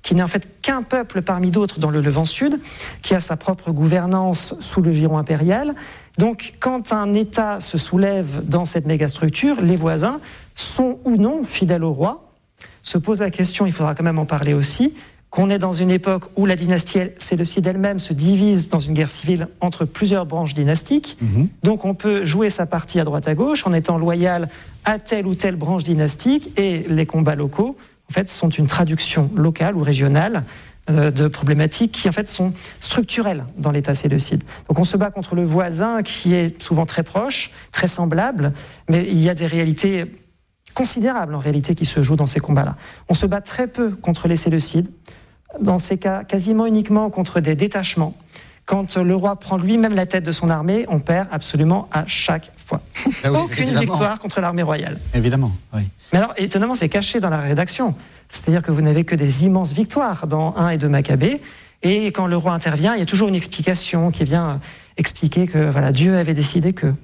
qui n'est en fait qu'un peuple parmi d'autres dans le Levant Sud, qui a sa propre gouvernance sous le giron impérial. Donc, quand un État se soulève dans cette mégastructure, les voisins sont ou non fidèles au roi. Se pose la question, il faudra quand même en parler aussi, qu'on est dans une époque où la dynastie séleucide elle-même se divise dans une guerre civile entre plusieurs branches dynastiques. Donc on peut jouer sa partie à droite à gauche en étant loyal à telle ou telle branche dynastique, et les combats locaux, en fait, sont une traduction locale ou régionale de problématiques qui, en fait, sont structurelles dans l'État séleucide. Donc on se bat contre le voisin qui est souvent très proche, très semblable, mais il y a des réalités considérables, en réalité, qui se jouent dans ces combats-là. On se bat très peu contre les Séleucides, dans ces cas, quasiment uniquement contre des détachements. Quand le roi prend lui-même la tête de son armée, on perd absolument à chaque fois. Ah oui, aucune évidemment. victoire contre l'armée royale. Évidemment, oui. Mais alors, étonnamment, c'est caché dans la rédaction. C'est-à-dire que vous n'avez que des immenses victoires dans 1 et 2 Maccabées. Et quand le roi intervient, il y a toujours une explication qui vient expliquer que voilà, Dieu avait décidé que...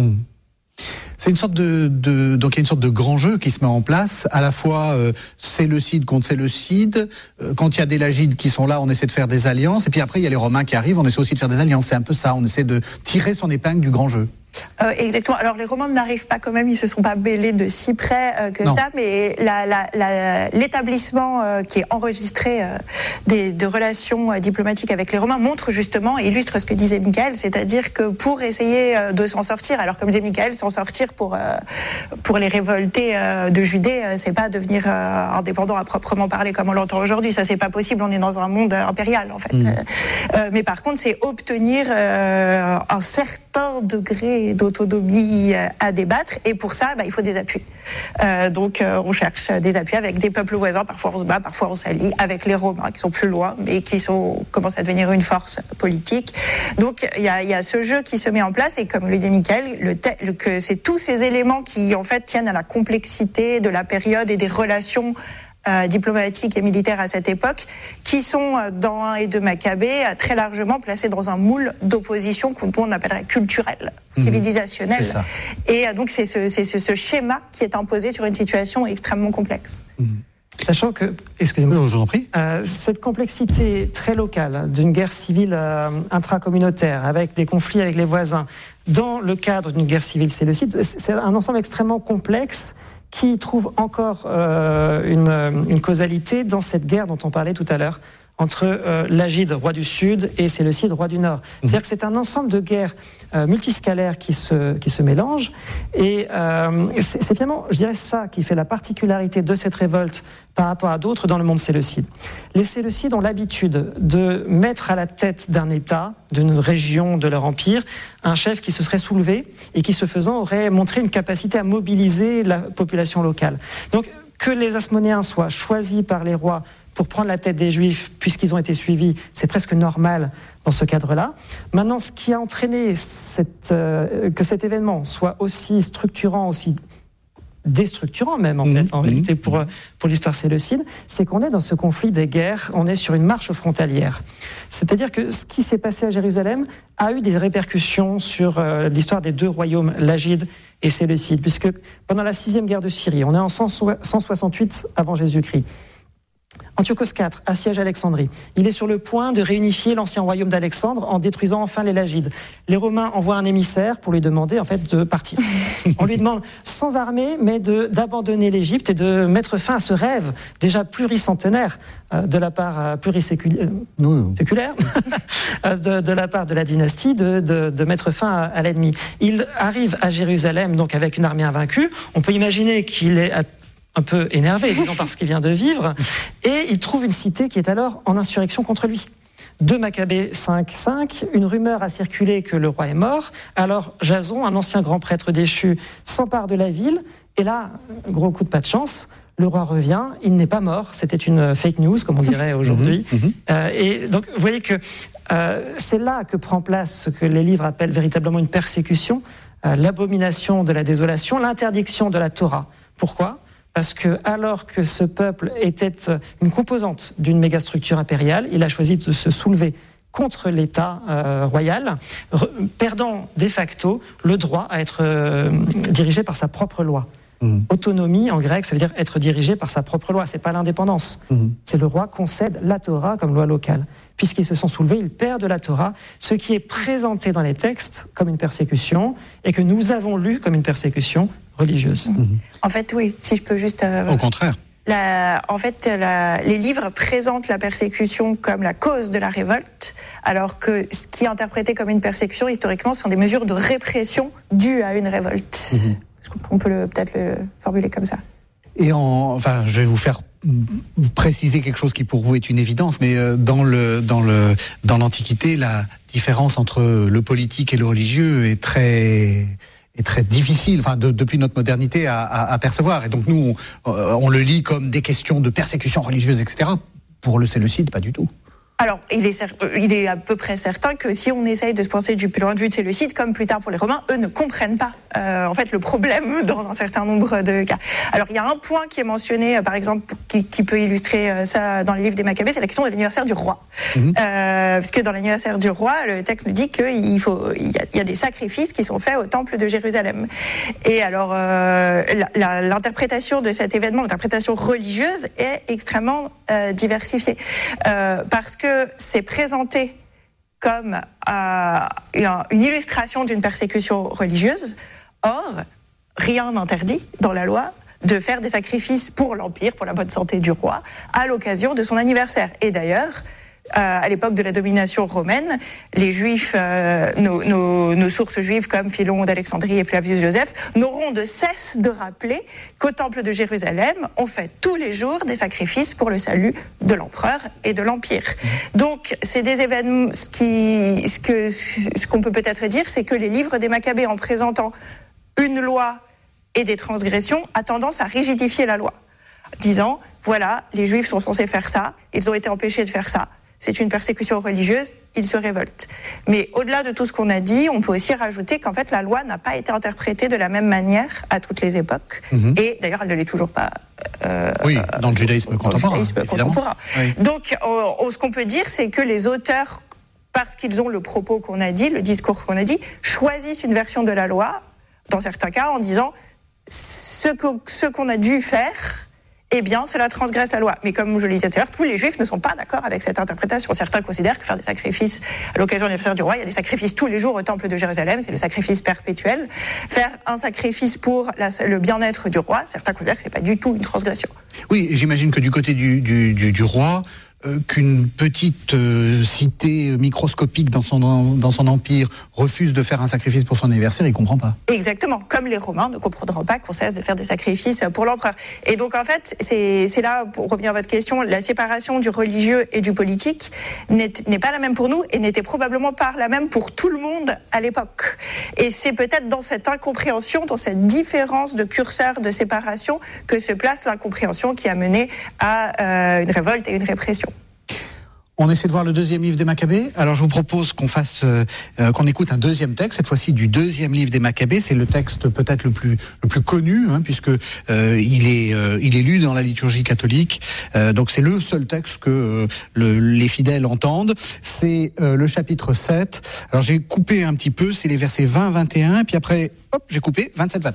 C'est une sorte donc il y a une sorte de grand jeu qui se met en place, à la fois Séleucide contre Séleucide. Quand il y a des Lagides qui sont là, on essaie de faire des alliances, et puis après il y a les Romains qui arrivent, on essaie aussi de faire des alliances. C'est un peu ça, on essaie de tirer son épingle du grand jeu. Exactement. Alors les Romains n'arrivent pas quand même, ils se sont pas mêlés de si près que Non. ça, mais l'établissement qui est enregistré de relations diplomatiques avec les Romains montre justement, illustre ce que disait Michael, c'est-à-dire que pour essayer de s'en sortir, alors comme disait Michael, s'en sortir pour les révoltés de Judée, c'est pas devenir indépendant à proprement parler comme on l'entend aujourd'hui, ça c'est pas possible, on est dans un monde impérial en fait. Mais par contre, c'est obtenir un certain degré d'autonomie à débattre, et pour ça, il faut des appuis. Donc, on cherche des appuis avec des peuples voisins. Parfois, on se bat, parfois, on s'allie avec les Romains, qui sont plus loin, mais qui commencent à devenir une force politique. Donc, il y a ce jeu qui se met en place, et comme le disait Michael, que c'est tous ces éléments qui, en fait, tiennent à la complexité de la période et des relations diplomatiques et militaires à cette époque, qui sont dans 1 et 2 Maccabées très largement placés dans un moule d'opposition qu'on appellerait culturel, civilisationnel. Et donc c'est ce schéma qui est imposé sur une situation extrêmement complexe. Sachant que, excusez-moi, Je vous en prie. Cette complexité très locale d'une guerre civile intracommunautaire, avec des conflits avec les voisins, dans le cadre d'une guerre civile séleucide, c'est un ensemble extrêmement complexe qui trouve encore une causalité dans cette guerre dont on parlait tout à l'heure, entre Lagide, roi du Sud, et Séleucide, roi du Nord. C'est-à-dire que c'est un ensemble de guerres multiscalaires qui se mélangent, et c'est finalement, je dirais, ça qui fait la particularité de cette révolte par rapport à d'autres dans le monde séleucide. Les Séleucides ont l'habitude de mettre à la tête d'un État, d'une région de leur empire, un chef qui se serait soulevé et qui, ce faisant, aurait montré une capacité à mobiliser la population locale. Donc, que les Asmonéens soient choisis par les rois pour prendre la tête des Juifs, puisqu'ils ont été suivis, c'est presque normal dans ce cadre-là. Maintenant, ce qui a entraîné que cet événement soit aussi structurant, aussi déstructurant même, en fait, en réalité, pour l'histoire séleucide, c'est qu'on est dans ce conflit des guerres, on est sur une marche frontalière. C'est-à-dire que ce qui s'est passé à Jérusalem a eu des répercussions sur l'histoire des 2 royaumes, Lagide et Séleucide, puisque pendant la 6e guerre de Syrie, on est en 168 avant Jésus-Christ, Antiochos IV assiège Alexandrie. Il est sur le point de réunifier l'ancien royaume d'Alexandre en détruisant enfin les Lagides. Les Romains envoient un émissaire pour lui demander en fait de partir. On lui demande sans armée, mais d'abandonner l'Égypte et de mettre fin à ce rêve déjà pluricentenaire de la part pluriséculaire de la part de la dynastie de mettre fin à l'ennemi. Il arrive à Jérusalem donc avec une armée invaincue. On peut imaginer qu'il est un peu énervé, disons, par ce qu'il vient de vivre, et il trouve une cité qui est alors en insurrection contre lui. 2 Maccabées 5:5, une rumeur a circulé que le roi est mort, alors Jason, un ancien grand prêtre déchu, s'empare de la ville, et là, gros coup de pas de chance, le roi revient, il n'est pas mort, c'était une fake news, comme on dirait aujourd'hui, et donc vous voyez que c'est là que prend place ce que les livres appellent véritablement une persécution, l'abomination de la désolation, l'interdiction de la Torah. Pourquoi ? Parce que, alors que ce peuple était une composante d'une mégastructure impériale, il a choisi de se soulever contre l'État royal, perdant de facto le droit à être dirigé par sa propre loi. Autonomie, en grec, ça veut dire être dirigé par sa propre loi. C'est pas l'indépendance. C'est le roi concède la Torah comme loi locale. Puisqu'ils se sont soulevés, ils perdent la Torah, ce qui est présenté dans les textes comme une persécution et que nous avons lu comme une persécution religieuse. En fait, oui, si je peux juste... Au contraire. Les livres présentent la persécution comme la cause de la révolte, alors que ce qui est interprété comme une persécution, historiquement, ce sont des mesures de répression dues à une révolte. On peut peut-être le formuler comme ça. Et je vais vous faire préciser quelque chose qui pour vous est une évidence, mais dans l'Antiquité, la différence entre le politique et le religieux est très difficile, depuis notre modernité à percevoir. Et donc nous, on le lit comme des questions de persécution religieuse, etc. Pour le Séleucide, pas du tout. Alors, il est à peu près certain que si on essaye de se penser du point de vue de Séleucide, comme plus tard pour les Romains, eux ne comprennent pas en fait le problème dans un certain nombre de cas. Alors, il y a un point qui est mentionné, par exemple, qui peut illustrer ça dans le livre des Maccabées, c'est la question de l'anniversaire du roi. Parce que dans l'anniversaire du roi, le texte nous dit qu'il y a des sacrifices qui sont faits au temple de Jérusalem. Et alors, l'interprétation de cet événement, l'interprétation religieuse, est extrêmement diversifiée. Parce que c'est présenté comme une illustration d'une persécution religieuse. Or, rien n'interdit dans la loi de faire des sacrifices pour l'Empire, pour la bonne santé du roi, à l'occasion de son anniversaire. Et d'ailleurs, à l'époque de la domination romaine, les Juifs, nos sources juives comme Philon d'Alexandrie et Flavius Joseph, n'auront de cesse de rappeler qu'au temple de Jérusalem, on fait tous les jours des sacrifices pour le salut de l'empereur et de l'Empire. Donc, c'est des événements, ce qu'on peut peut-être dire, c'est que les livres des Maccabées, en présentant une loi et des transgressions, a tendance à rigidifier la loi, disant, voilà, les Juifs sont censés faire ça, ils ont été empêchés de faire ça. C'est une persécution religieuse, ils se révoltent. Mais au-delà de tout ce qu'on a dit, on peut aussi rajouter qu'en fait la loi n'a pas été interprétée de la même manière à toutes les époques. Et d'ailleurs, elle ne l'est toujours pas. Dans le judaïsme contemporain. Oui. Donc, ce qu'on peut dire, c'est que les auteurs, parce qu'ils ont le propos qu'on a dit, le discours qu'on a dit, choisissent une version de la loi, dans certains cas, en disant ce qu'on a dû faire, eh bien, cela transgresse la loi. Mais comme je le disais tout à l'heure, tous les Juifs ne sont pas d'accord avec cette interprétation. Certains considèrent que faire des sacrifices à l'occasion de l'anniversaire du roi, il y a des sacrifices tous les jours au temple de Jérusalem, c'est le sacrifice perpétuel. Faire un sacrifice pour le bien-être du roi, certains considèrent que c'est pas du tout une transgression. Oui, j'imagine que du côté du roi, qu'une petite cité microscopique dans son empire refuse de faire un sacrifice pour son anniversaire, il comprend pas. Exactement, comme les Romains ne comprendront pas qu'on cesse de faire des sacrifices pour l'empereur. Et donc en fait, c'est là, pour revenir à votre question, la séparation du religieux et du politique n'est pas la même pour nous et n'était probablement pas la même pour tout le monde à l'époque. Et c'est peut-être dans cette incompréhension, dans cette différence de curseur de séparation que se place l'incompréhension qui a mené à une révolte et une répression. On essaie de voir le deuxième livre des Maccabées. Alors je vous propose qu'on écoute un deuxième texte, cette fois-ci du deuxième livre des Maccabées. C'est le texte peut-être le plus connu, puisque il est lu dans la liturgie catholique. Donc c'est le seul texte que les fidèles entendent. C'est le chapitre 7. Alors j'ai coupé un petit peu, c'est les versets 20-21, puis après, j'ai coupé 27-29.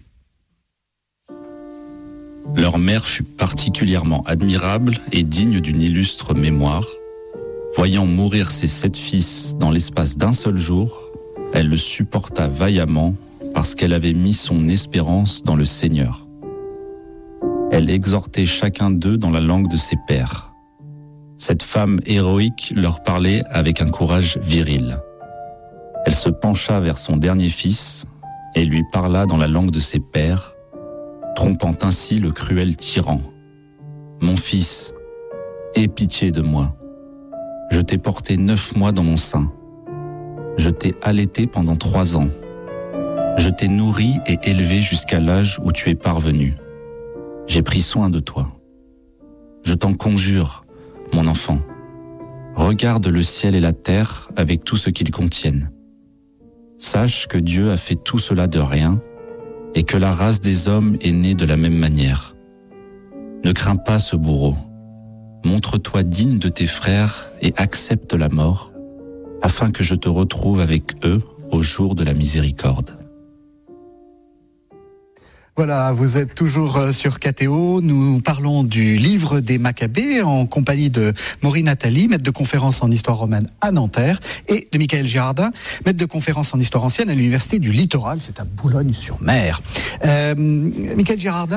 Leur mère fut particulièrement admirable et digne d'une illustre mémoire. Voyant mourir ses 7 fils dans l'espace d'un seul jour, elle le supporta vaillamment parce qu'elle avait mis son espérance dans le Seigneur. Elle exhortait chacun d'eux dans la langue de ses pères. Cette femme héroïque leur parlait avec un courage viril. Elle se pencha vers son dernier fils et lui parla dans la langue de ses pères, trompant ainsi le cruel tyran. « Mon fils, aie pitié de moi. Je t'ai porté 9 mois dans mon sein. Je t'ai allaité pendant 3 ans. Je t'ai nourri et élevé jusqu'à l'âge où tu es parvenu. J'ai pris soin de toi. Je t'en conjure, mon enfant, regarde le ciel et la terre avec tout ce qu'ils contiennent. Sache que Dieu a fait tout cela de rien et que la race des hommes est née de la même manière. Ne crains pas ce bourreau. Montre-toi digne de tes frères et accepte la mort, afin que je te retrouve avec eux au jour de la miséricorde. Voilà, vous êtes toujours sur KTO. Nous parlons du livre des Maccabées en compagnie de Maureen Attali, maître de conférence en histoire romaine à Nanterre, et de Michaël Girardin, maître de conférence en histoire ancienne à l'Université du Littoral, c'est à Boulogne-sur-Mer. Michaël Girardin,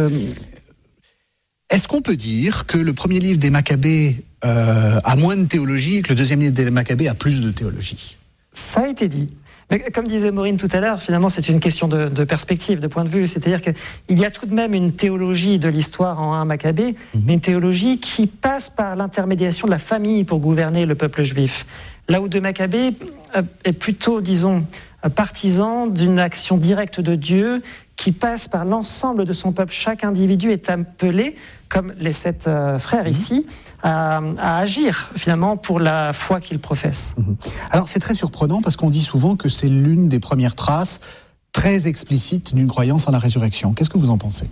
est-ce qu'on peut dire que le premier livre des Maccabées a moins de théologie et que le deuxième livre des Maccabées a plus de théologie? Ça a été dit. Mais comme disait Maureen tout à l'heure, finalement, c'est une question de perspective, de point de vue. C'est-à-dire qu'il y a tout de même une théologie de l'histoire en 1 Maccabée, mais une théologie qui passe par l'intermédiation de la famille pour gouverner le peuple juif. Là où 2 Maccabées est plutôt, disons, partisan d'une action directe de Dieu qui passe par l'ensemble de son peuple. Chaque individu est appelé, comme les 7 frères ici, à agir finalement pour la foi qu'il professe. Alors c'est très surprenant parce qu'on dit souvent que c'est l'une des premières traces très explicites d'une croyance en la résurrection. Qu'est-ce que vous en pensez?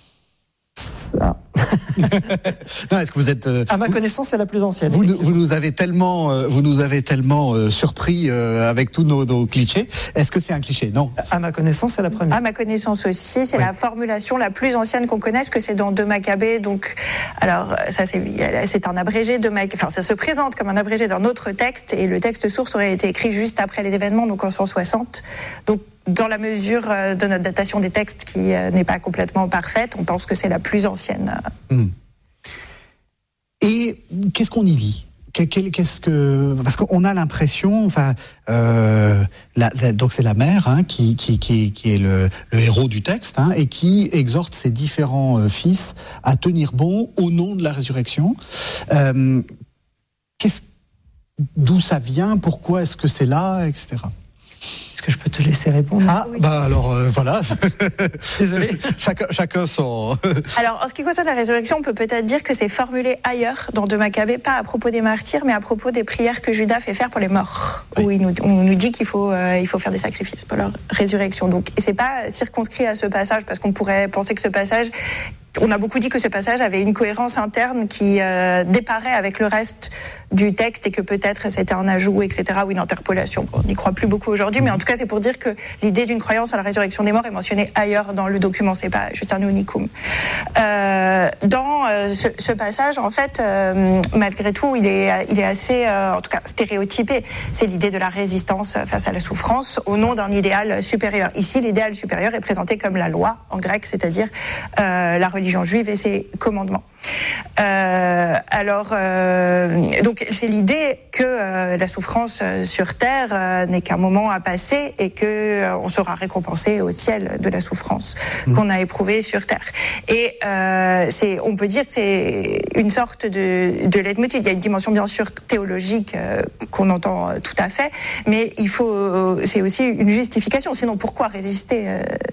Non, est-ce que vous êtes à ma connaissance, c'est la plus ancienne. Vous nous avez tellement surpris avec tous nos clichés. Est-ce que c'est un cliché? Non. À ma connaissance, c'est la première. À ma connaissance aussi, c'est la formulation la plus ancienne qu'on connaisse, que c'est dans 2 Maccabées. Donc, alors ça c'est un abrégé de Enfin, ça se présente comme un abrégé d'un autre texte, et le texte source aurait été écrit juste après les événements, donc en 160. Donc, dans la mesure de notre datation des textes qui n'est pas complètement parfaite, on pense que c'est la plus ancienne. Et qu'est-ce qu'on y lit? Parce qu'on a l'impression, donc c'est la mère qui est le héros du texte et qui exhorte ses différents fils à tenir bon au nom de la résurrection. D'où ça vient? Pourquoi est-ce que c'est là, etc. Est-ce que je peux te laisser répondre? Oui. Alors voilà. Désolé. Chacun son. Alors, en ce qui concerne la résurrection, on peut peut-être dire que c'est formulé ailleurs dans 2 Maccabées, pas à propos des martyrs, mais à propos des prières que Judas fait faire pour les morts, où on nous dit qu'il faut faire des sacrifices pour leur résurrection. Donc, et c'est pas circonscrit à ce passage, parce qu'on pourrait penser que ce passage. On a beaucoup dit que ce passage avait une cohérence interne qui déparait avec le reste du texte et que peut-être c'était un ajout, etc., ou une interpolation. On n'y croit plus beaucoup aujourd'hui, mais en tout cas, c'est pour dire que l'idée d'une croyance à la résurrection des morts est mentionnée ailleurs dans le document, c'est pas juste un unicum. Dans ce passage, en fait, malgré tout, il est assez, en tout cas, stéréotypé. C'est l'idée de la résistance face à la souffrance au nom d'un idéal supérieur. Ici, l'idéal supérieur est présenté comme la loi, en grec, c'est-à-dire la religion juive et ses commandements. Donc c'est l'idée que la souffrance sur terre n'est qu'un moment à passer et que on sera récompensé au ciel de la souffrance qu'on a éprouvée sur terre. Et on peut dire que c'est une sorte de leitmotiv. Il y a une dimension bien sûr théologique qu'on entend tout à fait, mais c'est aussi une justification. Sinon, pourquoi résister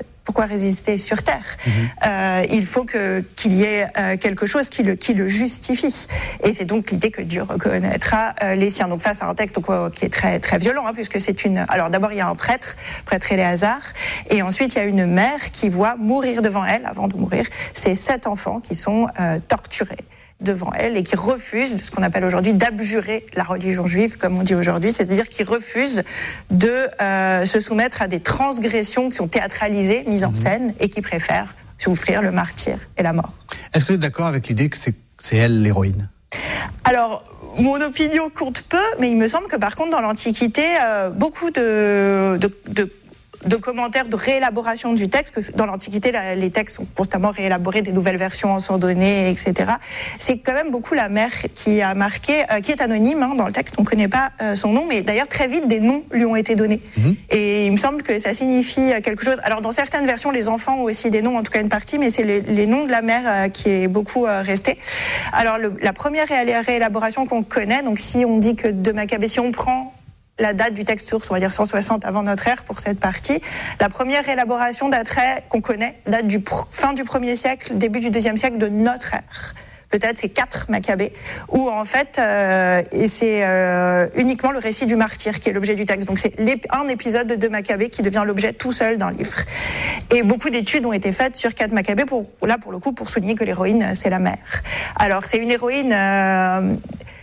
sur terre? Il faut qu'il y ait quelque chose qui le justifie. Et c'est donc l'idée que Dieu reconnaîtra les siens. Donc face à un texte qui est très, très violent, puisque c'est une... Alors d'abord, il y a un prêtre Éléazar, et ensuite il y a une mère qui voit mourir devant elle, avant de mourir, ses 7 enfants qui sont torturés devant elle et qui refuse de ce qu'on appelle aujourd'hui d'abjurer la religion juive, comme on dit aujourd'hui, c'est-à-dire qui refuse de se soumettre à des transgressions qui sont théâtralisées, mises en scène, et qui préfèrent souffrir le martyre et la mort. Est-ce que vous êtes d'accord avec l'idée que c'est elle l'héroïne? Alors, mon opinion compte peu, mais il me semble que par contre dans l'Antiquité, beaucoup de commentaires, de réélaboration du texte, que dans l'Antiquité, les textes sont constamment réélaborés, des nouvelles versions en sont données, etc. C'est quand même beaucoup la mère qui a marqué, qui est anonyme dans le texte, on ne connaît pas son nom, mais d'ailleurs très vite des noms lui ont été donnés. Et il me semble que ça signifie quelque chose. Alors dans certaines versions, les enfants ont aussi des noms, en tout cas une partie, mais c'est les noms de la mère qui est beaucoup resté. Alors la première réélaboration qu'on connaît, donc si on dit que de Maccabée, si on prend la date du texte source, on va dire 160 avant notre ère pour cette partie. La première élaboration d'attrait qu'on connaît date du fin du 1er siècle, début du 2e siècle de notre ère. Peut-être c'est 4 Maccabées, où en fait c'est uniquement le récit du martyr qui est l'objet du texte. Donc c'est un épisode de 2 Maccabées qui devient l'objet tout seul d'un livre. Et beaucoup d'études ont été faites sur 4 Maccabées pour le coup pour souligner que l'héroïne c'est la mère. Alors c'est une héroïne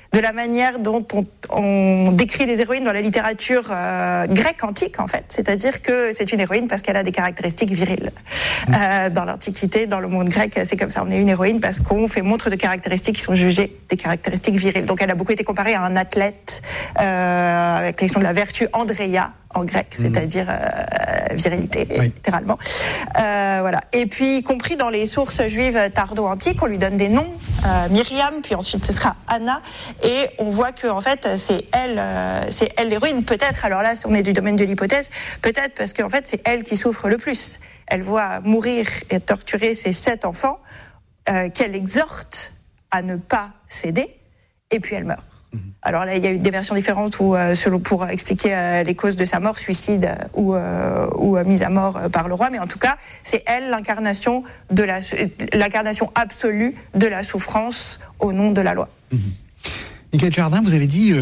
de la manière dont on décrit les héroïnes dans la littérature grecque antique, en fait. C'est-à-dire que c'est une héroïne parce qu'elle a des caractéristiques viriles. Dans l'Antiquité, dans le monde grec, c'est comme ça. On est une héroïne parce qu'on fait montre de caractéristiques qui sont jugées des caractéristiques viriles. Donc elle a beaucoup été comparée à un athlète avec la question de la vertu Andrea en grec, c'est-à-dire virilité, littéralement. Voilà. Et puis, y compris dans les sources juives tardo-antiques, on lui donne des noms, Myriam, puis ensuite ce sera Anna, et on voit que en fait c'est elle l'héroïne. Peut-être, alors là, on est du domaine de l'hypothèse, peut-être parce qu'en fait c'est elle qui souffre le plus. Elle voit mourir et torturer ses 7 enfants, qu'elle exhorte à ne pas céder, et puis elle meurt. Alors là, il y a eu des versions différentes pour expliquer les causes de sa mort, suicide ou mise à mort par le roi, mais en tout cas, c'est elle l'incarnation absolue de la souffrance au nom de la loi. Michael Jardin, vous avez dit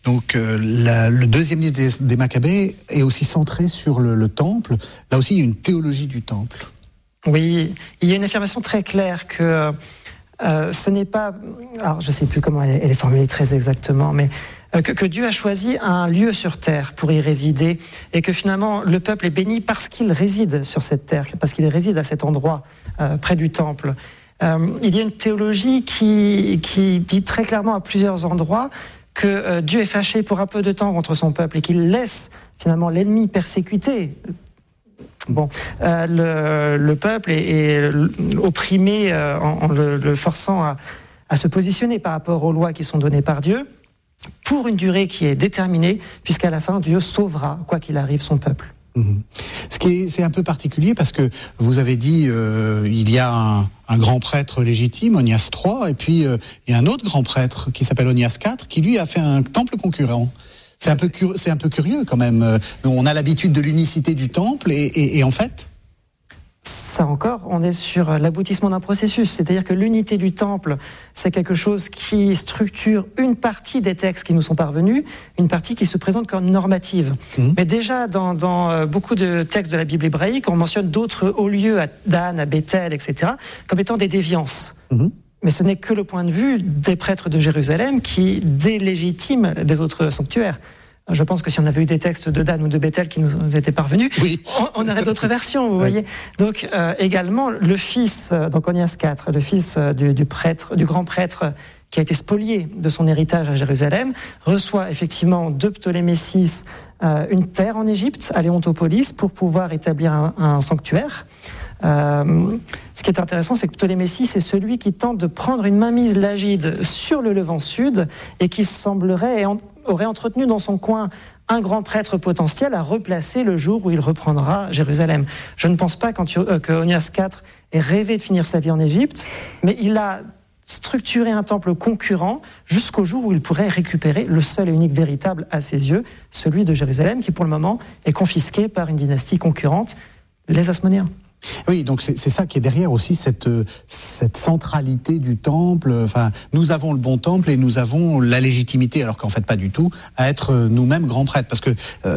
le deuxième livre des Maccabées est aussi centré sur le temple. Là aussi, il y a une théologie du temple. Oui, il y a une affirmation très claire que ce n'est pas, alors je ne sais plus comment elle est formulée très exactement, mais que Dieu a choisi un lieu sur terre pour y résider, et que finalement le peuple est béni parce qu'il réside sur cette terre, parce qu'il réside à cet endroit près du temple. Il y a une théologie qui dit très clairement à plusieurs endroits que Dieu est fâché pour un peu de temps contre son peuple et qu'il laisse finalement l'ennemi persécuter. Bon, le peuple est opprimé en le forçant à se positionner par rapport aux lois qui sont données par Dieu pour une durée qui est déterminée, puisqu'à la fin, Dieu sauvera, quoi qu'il arrive, son peuple. C'est un peu particulier parce que vous avez dit il y a un grand prêtre légitime, Onias III, et puis il y a un autre grand prêtre qui s'appelle Onias IV, qui lui a fait un temple concurrent. C'est un peu curieux quand même. On a l'habitude de l'unicité du temple et en fait... Ça encore, on est sur l'aboutissement d'un processus. C'est-à-dire que l'unité du temple, c'est quelque chose qui structure une partie des textes qui nous sont parvenus, une partie qui se présente comme normative. Mais déjà, dans beaucoup de textes de la Bible hébraïque, on mentionne d'autres hauts lieux, à Dan, à Bethel, etc., comme étant des déviances. Mais ce n'est que le point de vue des prêtres de Jérusalem qui délégitiment les autres sanctuaires. Je pense que si on avait eu des textes de Dan ou de Bethel qui nous étaient parvenus, on aurait d'autres versions, vous voyez. Donc également, le fils, donc Onias IV, le fils du grand prêtre qui a été spolié de son héritage à Jérusalem, reçoit effectivement de Ptolémée VI une terre en Égypte, à Léontopolis, pour pouvoir établir un sanctuaire. Ce qui est intéressant, c'est que Ptolémée VI est celui qui tente de prendre une mainmise lagide sur le Levant Sud et qui semblerait aurait entretenu dans son coin un grand prêtre potentiel à replacer le jour où il reprendra Jérusalem. Je ne pense pas que Onias IV ait rêvé de finir sa vie en Égypte, mais il a structuré un temple concurrent jusqu'au jour où il pourrait récupérer le seul et unique véritable à ses yeux, celui de Jérusalem, qui pour le moment est confisqué par une dynastie concurrente, les Hasmonéens. Oui, donc c'est ça qui est derrière aussi cette centralité du temple. Enfin, nous avons le bon temple et nous avons la légitimité, alors qu'en fait pas du tout, à être nous-mêmes grands prêtres, parce que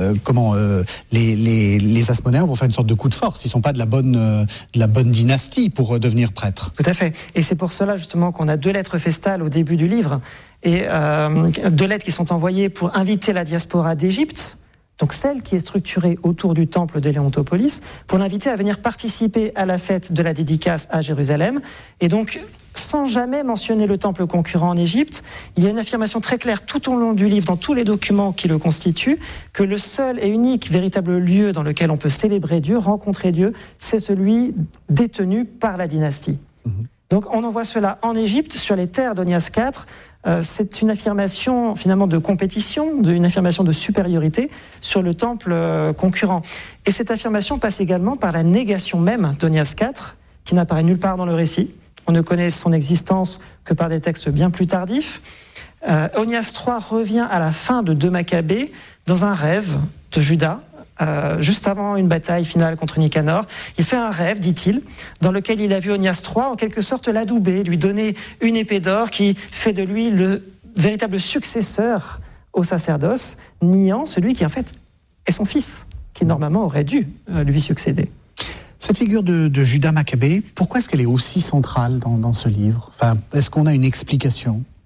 les Hasmonéens vont faire une sorte de coup de force. Ils sont pas de la bonne dynastie pour devenir prêtres. Tout à fait. Et c'est pour cela justement qu'on a 2 lettres festales au début du livre et 2 lettres qui sont envoyées pour inviter la diaspora d'Égypte. Donc celle qui est structurée autour du temple de Léontopolis, pour l'inviter à venir participer à la fête de la dédicace à Jérusalem. Et donc, sans jamais mentionner le temple concurrent en Égypte, il y a une affirmation très claire tout au long du livre, dans tous les documents qui le constituent, que le seul et unique véritable lieu dans lequel on peut célébrer Dieu, rencontrer Dieu, c'est celui détenu par la dynastie. Donc on envoie cela en Égypte, sur les terres d'Onias IV. C'est une affirmation finalement de compétition, une affirmation de supériorité sur le temple concurrent. Et cette affirmation passe également par la négation même d'Onias IV, qui n'apparaît nulle part dans le récit. On ne connaît son existence que par des textes bien plus tardifs. Onias III revient à la fin de 2 Maccabées dans un rêve de Judas, juste avant une bataille finale contre Nicanor. Il fait un rêve, dit-il, dans lequel il a vu Onias III en quelque sorte l'adouber, lui donner une épée d'or qui fait de lui le véritable successeur au sacerdoce, niant celui qui en fait est son fils, qui normalement aurait dû lui succéder. Cette figure de Judas Maccabée, pourquoi est-ce qu'elle est aussi centrale dans ce livre ? Enfin, est-ce qu'on a une explication ?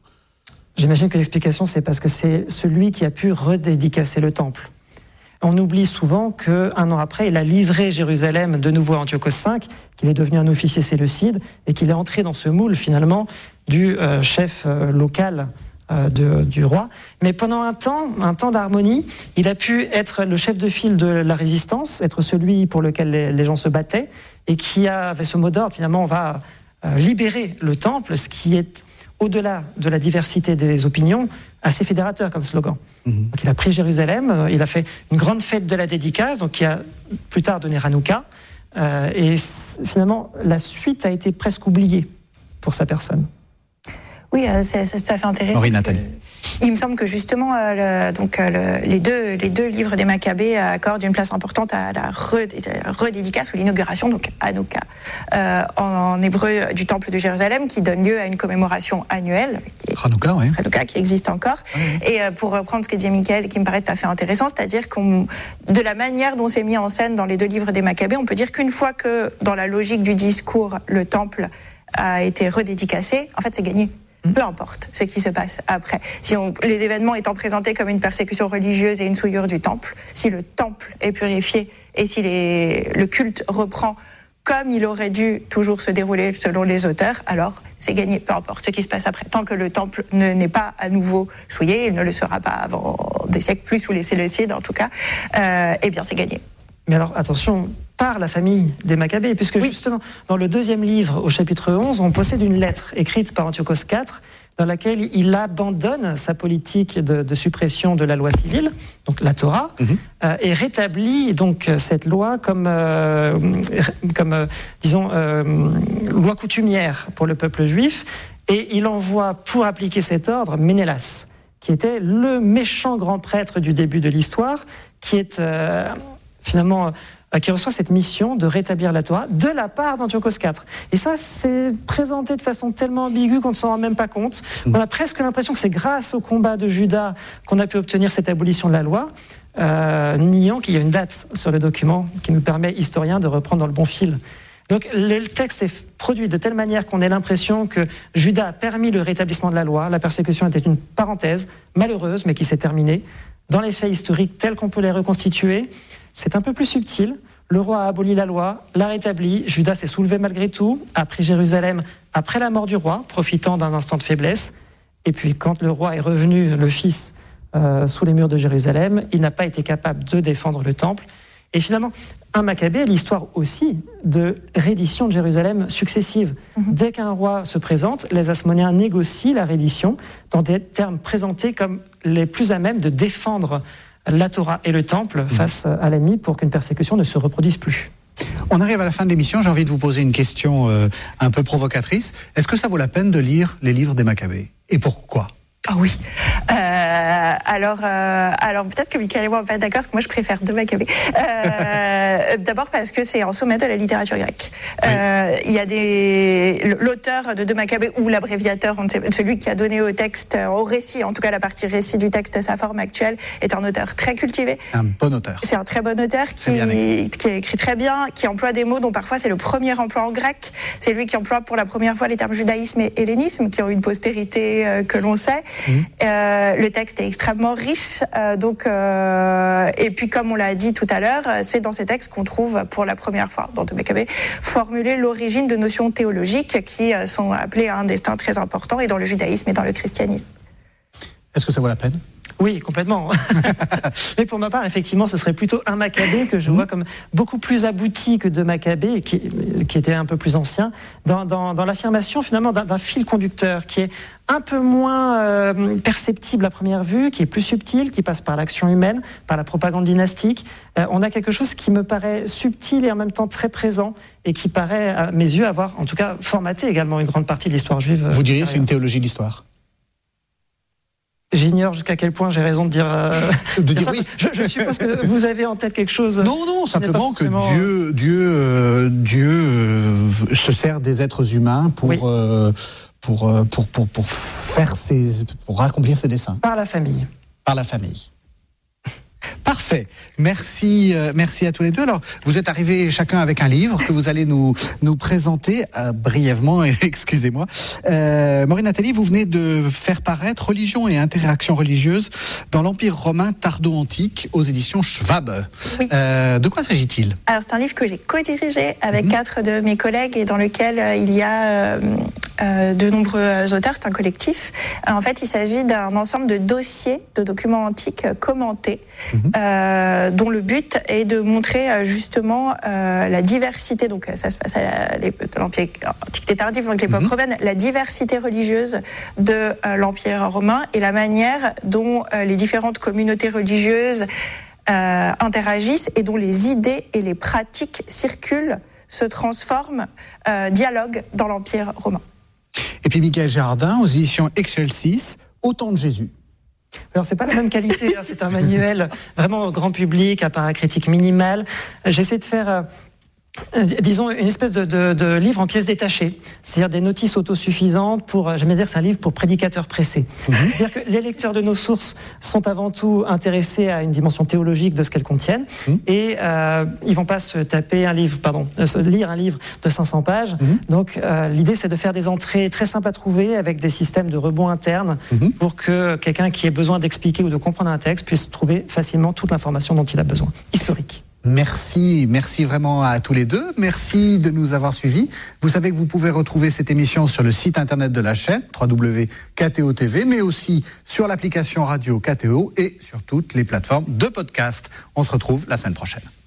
J'imagine que l'explication, c'est parce que c'est celui qui a pu redédicacer le temple. On oublie souvent qu'un an après, il a livré Jérusalem de nouveau à Antiochos V, qu'il est devenu un officier séleucide et qu'il est entré dans ce moule finalement du chef local du roi. Mais pendant un temps d'harmonie, il a pu être le chef de file de la résistance, être celui pour lequel les gens se battaient et qui avait ce mot d'ordre, finalement, on va libérer le temple, ce qui est, au-delà de la diversité des opinions, assez fédérateur comme slogan. Donc il a pris Jérusalem, il a fait une grande fête de la dédicace, donc qui a plus tard donné Hanouka, et finalement la suite a été presque oubliée pour sa personne. Oui, c'est tout à fait intéressant. Henri Nathalie. Il me semble que justement, les deux livres des Maccabées accordent une place importante à la redédicace ou l'inauguration, donc Hanouka, en hébreu du temple de Jérusalem, qui donne lieu à une commémoration annuelle. Hanouka, oui. Hanouka, qui existe encore. Oui. Et pour reprendre ce que disait Michael, qui me paraît tout à fait intéressant, c'est-à-dire de la manière dont c'est mis en scène dans les deux livres des Maccabées, on peut dire qu'une fois que, dans la logique du discours, le temple a été redédicacé, en fait, c'est gagné. Peu importe ce qui se passe après. Les événements étant présentés comme une persécution religieuse et une souillure du temple, si le temple est purifié et si le culte reprend comme il aurait dû toujours se dérouler selon les auteurs, alors c'est gagné, peu importe ce qui se passe après. Tant que le temple n'est pas à nouveau souillé, il ne le sera pas avant des siècles, plus sous les Séleucides en tout cas, eh bien c'est gagné. Mais alors, attention, par la famille des Maccabées, puisque justement, dans le deuxième livre, au chapitre 11, on possède une lettre écrite par Antiochos IV, dans laquelle il abandonne sa politique de suppression de la loi civile, donc la Torah, et rétablit donc cette loi comme loi coutumière pour le peuple juif, et il envoie pour appliquer cet ordre Ménélas, qui était le méchant grand prêtre du début de l'histoire, qui est qui reçoit cette mission de rétablir la Torah de la part d'Antiochos IV. Et ça, c'est présenté de façon tellement ambiguë qu'on ne s'en rend même pas compte. On a presque l'impression que c'est grâce au combat de Juda qu'on a pu obtenir cette abolition de la loi, niant qu'il y a une date sur le document qui nous permet, historiens, de reprendre dans le bon fil. Donc le texte est produit de telle manière qu'on ait l'impression que Juda a permis le rétablissement de la loi. La persécution était une parenthèse malheureuse, mais qui s'est terminée. Dans les faits historiques tels qu'on peut les reconstituer, c'est un peu plus subtil. Le roi a aboli la loi, l'a rétablie. Juda s'est soulevé malgré tout, a pris Jérusalem après la mort du roi, profitant d'un instant de faiblesse. Et puis quand le roi est revenu, le fils, sous les murs de Jérusalem, il n'a pas été capable de défendre le temple. Et finalement, un Maccabée est l'histoire aussi de reddition de Jérusalem successive. Dès qu'un roi se présente, les Hasmonéens négocient la reddition dans des termes présentés comme les plus à même de défendre la Torah et le temple face à l'ennemi pour qu'une persécution ne se reproduise plus. On arrive à la fin de l'émission, j'ai envie de vous poser une question un peu provocatrice. Est-ce que ça vaut la peine de lire les livres des Maccabées ? Et pourquoi ? Ah oui. Alors peut-être que Michael et moi on va être d'accord, parce que moi je préfère de Maccabée. D'abord parce que c'est en sommet de la littérature grecque. Il y a l'auteur de Maccabée ou l'abréviateur, celui qui a donné au texte, au récit, en tout cas la partie récit du texte, sa forme actuelle, est un auteur très cultivé. Un bon auteur. C'est un très bon auteur qui écrit très bien, qui emploie des mots dont parfois c'est le premier emploi en grec. C'est lui qui emploie pour la première fois les termes judaïsme et hellénisme, qui ont une postérité que l'on sait. Le texte est extrêmement riche, et puis comme on l'a dit tout à l'heure, c'est dans ces textes qu'on trouve pour la première fois dans de Maccabée formuler l'origine de notions théologiques qui sont appelées à un destin très important et dans le judaïsme et dans le christianisme. Est-ce que ça vaut la peine ? Oui, complètement. Mais pour ma part, effectivement, ce serait plutôt un Maccabée que je vois comme beaucoup plus abouti que deux Maccabées, qui était un peu plus ancien, dans l'affirmation finalement d'un fil conducteur qui est un peu moins perceptible à première vue, qui est plus subtil, qui passe par l'action humaine, par la propagande dynastique. On a quelque chose qui me paraît subtil et en même temps très présent et qui paraît, à mes yeux, avoir en tout cas formaté également une grande partie de l'histoire juive. Vous diriez c'est une théologie de l'histoire ? J'ignore jusqu'à quel point j'ai raison de dire. De dire oui. Je suppose que vous avez en tête quelque chose. Non, simplement que Dieu se sert des êtres humains pour accomplir ses desseins. Par la famille. Par la famille. Parfait. Merci à tous les deux. Alors, vous êtes arrivés chacun avec un livre que vous allez nous présenter brièvement. Excusez-moi. Maureen Nathalie, vous venez de faire paraître Religion et interaction religieuse dans l'Empire romain tardo-antique aux éditions Schwab. Oui. De quoi s'agit-il ? Alors, c'est un livre que j'ai co-dirigé avec 4 de mes collègues et dans lequel il y a de nombreux auteurs. C'est un collectif. En fait, il s'agit d'un ensemble de dossiers, de documents antiques commentés, dont le but est de montrer justement la diversité. Donc, ça se passe à l'Antiquité tardive, donc l'époque romaine, la diversité religieuse de l'Empire romain et la manière dont les différentes communautés religieuses interagissent et dont les idées et les pratiques circulent, se transforment, dialoguent dans l'Empire romain. Et puis Michael Gérardin, aux éditions Excelsis, Au temps de Jésus. Alors, c'est pas la même qualité, c'est un manuel vraiment grand public, à paracritique minimale. J'essaie de faire, disons, une espèce de livre en pièces détachées, c'est-à-dire des notices autosuffisantes pour, j'aime bien dire que c'est un livre pour prédicateurs pressés. C'est-à-dire que les lecteurs de nos sources sont avant tout intéressés à une dimension théologique de ce qu'elles contiennent, et ils vont pas lire un livre de 500 pages. Donc, l'idée, c'est de faire des entrées très simples à trouver avec des systèmes de rebond interne pour que quelqu'un qui ait besoin d'expliquer ou de comprendre un texte puisse trouver facilement toute l'information dont il a besoin, historique. Merci vraiment à tous les deux. Merci de nous avoir suivis. Vous savez que vous pouvez retrouver cette émission sur le site internet de la chaîne, www.kto.tv, mais aussi sur l'application radio KTO et sur toutes les plateformes de podcast. On se retrouve la semaine prochaine.